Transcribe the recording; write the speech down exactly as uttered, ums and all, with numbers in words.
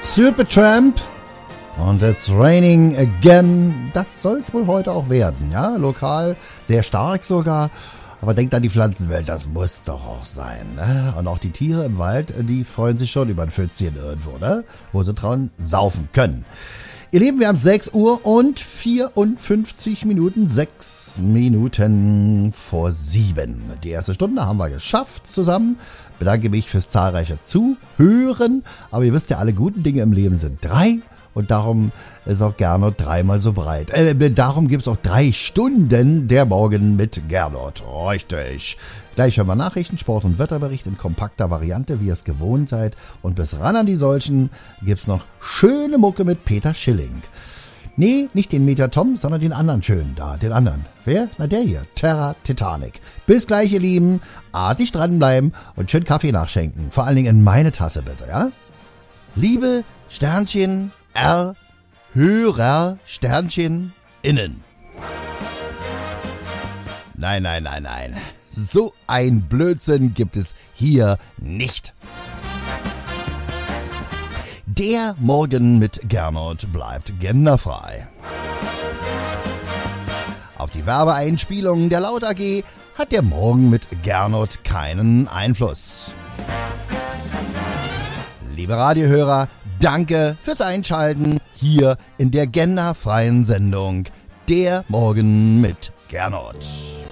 Supertramp und It's Raining Again. Das soll es wohl heute auch werden, ja, lokal, sehr stark sogar. Aber denkt an die Pflanzenwelt, das muss doch auch sein, ne? Und auch die Tiere im Wald, die freuen sich schon über ein Pfützchen irgendwo, ne? Wo sie dran saufen können. Ihr Lieben, wir haben sechs Uhr und vierundfünfzig Minuten, sechs Minuten vor sieben. Die erste Stunde haben wir geschafft zusammen. Bedanke mich fürs zahlreiche Zuhören. Aber ihr wisst ja, alle guten Dinge im Leben sind drei. Und darum ist auch Gernot dreimal so breit. Äh, darum gibt's auch drei Stunden der Morgen mit Gernot. Richtig. Gleich hören wir Nachrichten, Sport- und Wetterbericht in kompakter Variante, wie ihr es gewohnt seid. Und bis ran an die solchen gibt's noch schöne Mucke mit Peter Schilling. Nee, nicht den Meter Tom, sondern den anderen schönen da, den anderen. Wer? Na der hier, Terra Titanic. Bis gleich, ihr Lieben. Artig dranbleiben und schön Kaffee nachschenken. Vor allen Dingen in meine Tasse bitte, ja? Liebe Sternchen R, Hörer, Sternchen, innen. Nein, nein, nein, nein. So ein Blödsinn gibt es hier nicht. Der Morgen mit Gernot bleibt genderfrei. Auf die Werbeeinspielungen der Laut A G hat der Morgen mit Gernot keinen Einfluss. Liebe Radiohörer, danke fürs Einschalten hier in der genderfreien Sendung Der Morgen mit Gernot.